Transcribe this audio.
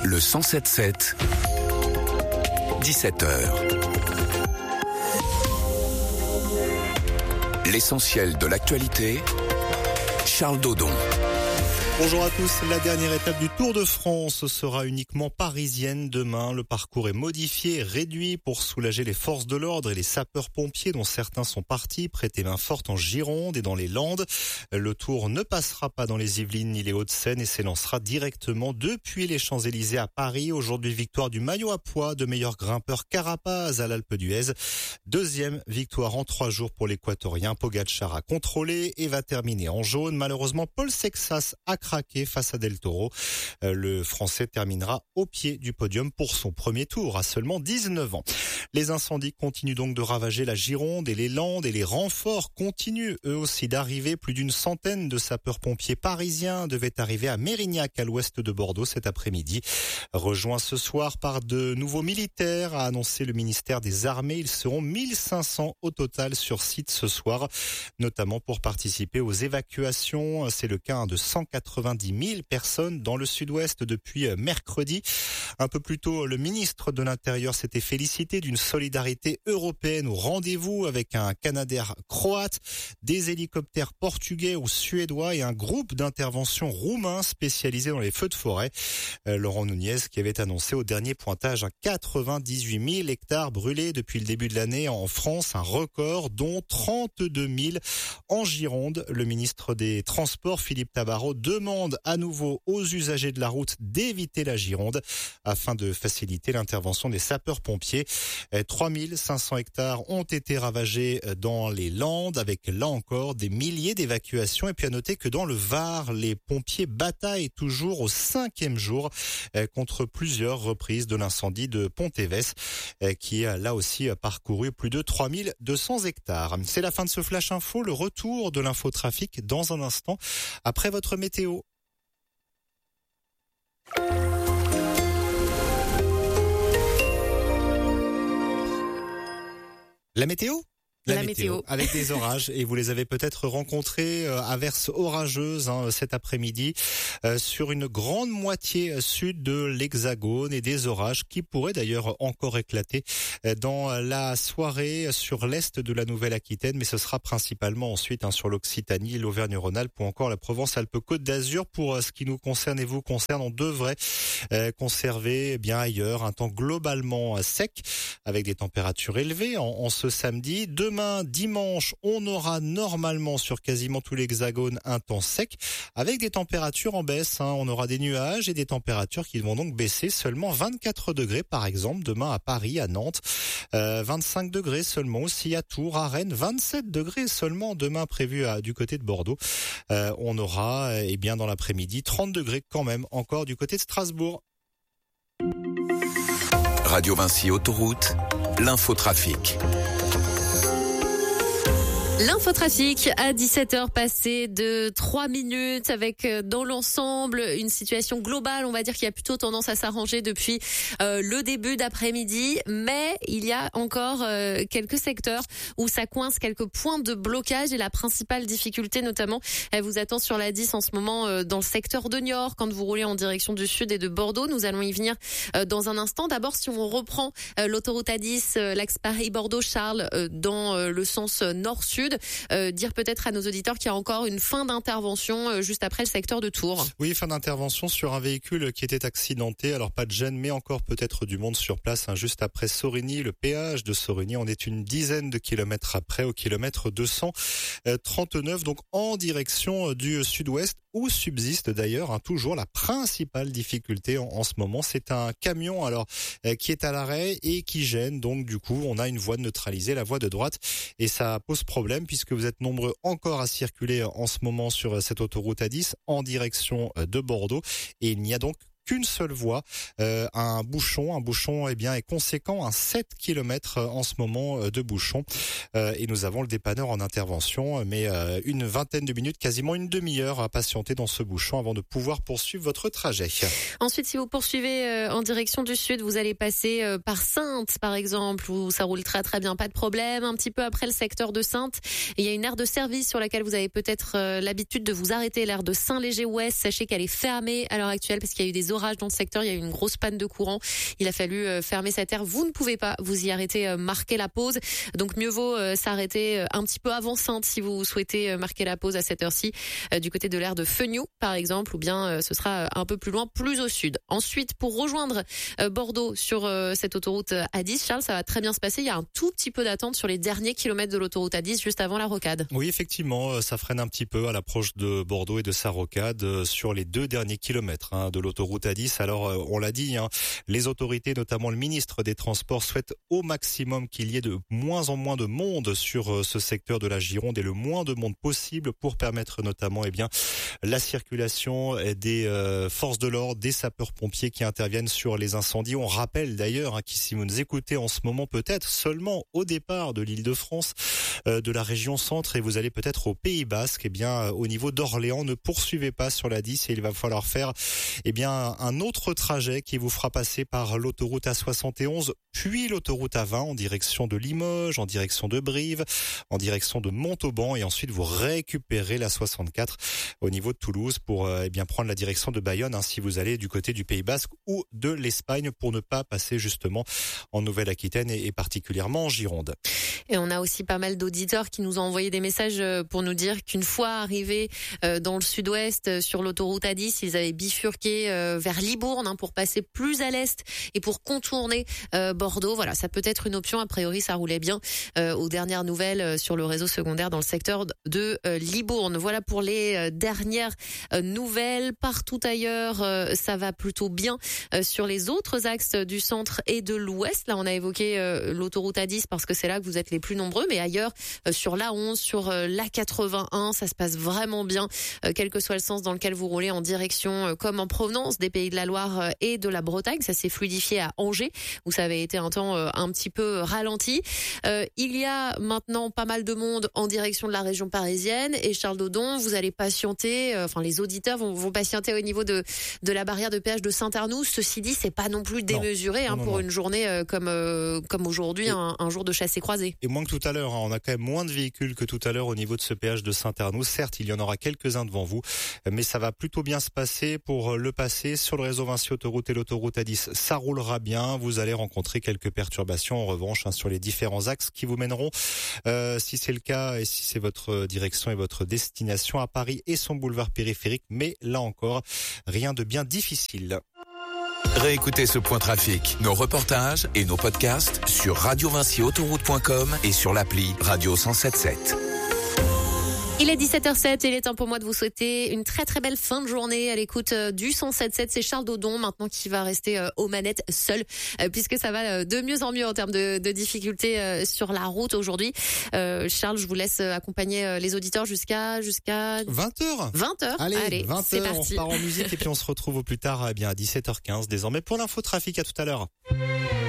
Le 107.7, 17h. L'essentiel de l'actualité, Charles Dodon. Bonjour à tous. La dernière étape du Tour de France sera uniquement parisienne demain. Le parcours est modifié et réduit pour soulager les forces de l'ordre et les sapeurs-pompiers dont certains sont partis prêter main forte en Gironde et dans les Landes. Le Tour ne passera pas dans les Yvelines ni les Hauts-de-Seine et s'élancera directement depuis les Champs-Élysées à Paris. Aujourd'hui, victoire du maillot à pois de meilleur grimpeur Carapaz à l'Alpe d'Huez. Deuxième victoire en 3 jours pour l'Équatorien. Pogačar a contrôlé et va terminer en jaune. Malheureusement, Paul Sexas a craqué face à Del Toro. Le Français terminera au pied du podium pour son premier tour à seulement 19 ans. Les incendies continuent donc de ravager la Gironde et les Landes et les renforts continuent eux aussi d'arriver. Plus d'une centaine de sapeurs-pompiers parisiens devaient arriver à Mérignac à l'ouest de Bordeaux cet après-midi. Rejoints ce soir par de nouveaux militaires, a annoncé le ministère des Armées. Ils seront 1500 au total sur site ce soir, notamment pour participer aux évacuations. C'est le cas de 190 000 personnes dans le sud-ouest depuis mercredi. Un peu plus tôt, le ministre de l'Intérieur s'était félicité d'une solidarité européenne au rendez-vous avec un Canadair croate, des hélicoptères portugais ou suédois et un groupe d'intervention roumain spécialisé dans les feux de forêt. Laurent Nunez qui avait annoncé au dernier pointage 98 000 hectares brûlés depuis le début de l'année en France, un record dont 32 000 en Gironde. Le ministre des Transports, Philippe Tabarot, demande à nouveau aux usagers de la route d'éviter la Gironde afin de faciliter l'intervention des sapeurs-pompiers. 3500 hectares ont été ravagés dans les Landes avec là encore des milliers d'évacuations. Et puis à noter que dans le Var, les pompiers bataillent toujours au 5e jour contre plusieurs reprises de l'incendie de Pont-Évès qui a là aussi parcouru plus de 3200 hectares. C'est la fin de ce Flash Info, le retour de l'infotrafic dans un instant après votre météo. La météo ? La météo avec des orages et vous les avez peut-être rencontrés, averses orageuses cet après-midi sur une grande moitié sud de l'Hexagone et des orages qui pourraient d'ailleurs encore éclater dans la soirée sur l'est de la Nouvelle-Aquitaine, mais ce sera principalement ensuite sur l'Occitanie, l'Auvergne-Rhône-Alpes ou encore la Provence-Alpes-Côte d'Azur. Pour ce qui nous concerne et vous concerne, on devrait conserver bien ailleurs un temps globalement sec avec des températures élevées en ce samedi. Demain, dimanche, on aura normalement sur quasiment tout l'Hexagone un temps sec avec des températures en baisse. On aura des nuages et des températures qui vont donc baisser. Seulement 24 degrés par exemple demain à Paris, à Nantes. 25 degrés seulement aussi à Tours, à Rennes. 27 degrés seulement demain prévu du côté de Bordeaux. On aura bien dans l'après-midi 30 degrés quand même encore du côté de Strasbourg. Radio Vinci Autoroute, l'infotrafic. L'infotrafic à 17h passé de 3 minutes avec dans l'ensemble une situation globale, on va dire, qui a plutôt tendance à s'arranger depuis le début d'après-midi, mais il y a encore quelques secteurs où ça coince, quelques points de blocage et la principale difficulté notamment, elle vous attend sur la 10 en ce moment dans le secteur de Niort quand vous roulez en direction du sud et de Bordeaux. Nous allons y venir dans un instant. D'abord, si on reprend l'autoroute A10, l'axe Paris-Bordeaux-Charles dans le sens nord-sud, dire peut-être à nos auditeurs qu'il y a encore une fin d'intervention juste après le secteur de Tours. Oui, fin d'intervention sur un véhicule qui était accidenté. Alors pas de gêne, mais encore peut-être du monde sur place. Juste après Sorigny, le péage de Sorigny, on est une dizaine de kilomètres après, au kilomètre 239, donc en direction du sud-ouest, où subsiste d'ailleurs toujours la principale difficulté en ce moment. C'est un camion qui est à l'arrêt et qui gêne. Donc du coup, on a une voie neutralisée, la voie de droite, et ça pose problème puisque vous êtes nombreux encore à circuler en ce moment sur cette autoroute A10 en direction de Bordeaux, et il n'y a donc qu'une seule voie, un bouchon est conséquent, 7 km en ce moment de bouchon, et nous avons le dépanneur en intervention, mais une vingtaine de minutes, quasiment une demi-heure à patienter dans ce bouchon avant de pouvoir poursuivre votre trajet. Ensuite, si vous poursuivez en direction du sud, vous allez passer par Saintes par exemple, où ça roule très très bien, pas de problème. Un petit peu après le secteur de Saintes, il y a une aire de service sur laquelle vous avez peut-être l'habitude de vous arrêter, l'aire de Saint-Léger-Ouest. Sachez qu'elle est fermée à l'heure actuelle parce qu'il y a eu des orages dans le secteur. Il y a eu une grosse panne de courant. Il a fallu fermer cette aire. Vous ne pouvez pas vous y arrêter, marquer la pause. Donc mieux vaut s'arrêter un petit peu avant Saintes si vous souhaitez marquer la pause à cette heure-ci du côté de l'aire de Fenioux par exemple, ou bien ce sera un peu plus loin, plus au sud. Ensuite, pour rejoindre Bordeaux sur cette autoroute A10, Charles, ça va très bien se passer. Il y a un tout petit peu d'attente sur les derniers kilomètres de l'autoroute A10 juste avant la rocade. Oui, effectivement, ça freine un petit peu à l'approche de Bordeaux et de sa rocade sur les 2 derniers kilomètres de l'autoroute A10. Alors, on l'a dit, les autorités, notamment le ministre des Transports, souhaitent au maximum qu'il y ait de moins en moins de monde sur ce secteur de la Gironde et le moins de monde possible pour permettre notamment la circulation des forces de l'ordre, des sapeurs-pompiers qui interviennent sur les incendies. On rappelle d'ailleurs que si vous nous écoutez en ce moment, peut-être seulement au départ de l'Île-de-France, de la région centre, et vous allez peut-être au Pays Basque, au niveau d'Orléans, ne poursuivez pas sur la 10 et il va falloir faire un autre trajet qui vous fera passer par l'autoroute A71, puis l'autoroute A20 en direction de Limoges, en direction de Brive, en direction de Montauban, et ensuite vous récupérez la 64 au niveau de Toulouse pour prendre la direction de Bayonne si vous allez du côté du Pays Basque ou de l'Espagne, pour ne pas passer justement en Nouvelle-Aquitaine et particulièrement en Gironde. Et on a aussi pas mal d'auditeurs qui nous ont envoyé des messages pour nous dire qu'une fois arrivés dans le sud-ouest sur l'autoroute A10, ils avaient bifurqué vers Libourne pour passer plus à l'est et pour contourner Bordeaux. Voilà, ça peut être une option. A priori, ça roulait bien aux dernières nouvelles sur le réseau secondaire dans le secteur de Libourne. Voilà pour les dernières nouvelles. Partout ailleurs, ça va plutôt bien sur les autres axes du centre et de l'ouest. Là, on a évoqué l'autoroute A10 parce que c'est là que vous êtes les plus nombreux, mais ailleurs sur l'A11, sur l'A81, ça se passe vraiment bien, quel que soit le sens dans lequel vous roulez en direction comme en provenance des Pays de la Loire et de la Bretagne. Ça s'est fluidifié à Angers où ça avait été un temps un petit peu ralenti. Il y a maintenant pas mal de monde en direction de la région parisienne, et Charles Dodon, vous allez patienter, les auditeurs vont patienter au niveau de la barrière de péage de Saint-Arnoux. Ceci dit, c'est pas non plus démesuré pour une journée comme aujourd'hui, un jour de chassé-croisé. Et moins que tout à l'heure, on a quand même moins de véhicules que tout à l'heure au niveau de ce péage de Saint-Arnoux. Certes, il y en aura quelques-uns devant vous, mais ça va plutôt bien se passer pour le passer sur le réseau Vinci Autoroute et l'autoroute A10. Ça roulera bien. Vous allez rencontrer quelques perturbations en revanche sur les différents axes qui vous mèneront, si c'est le cas et si c'est votre direction et votre destination, à Paris et son boulevard périphérique. Mais là encore, rien de bien difficile. Réécoutez ce point trafic, nos reportages et nos podcasts sur radiovinciautoroute.com et sur l'appli Radio 107.7. Il est 17h07 et il est temps pour moi de vous souhaiter une très très belle fin de journée à l'écoute du 107.7. C'est Charles Dodon maintenant qui va rester aux manettes seul, puisque ça va de mieux en mieux en termes de difficultés sur la route aujourd'hui. Charles, je vous laisse accompagner les auditeurs jusqu'à 20h. 20h. Allez 20h, c'est parti. On part en musique et puis on se retrouve au plus tard à 17h15 désormais pour l'infotrafic. À tout à l'heure.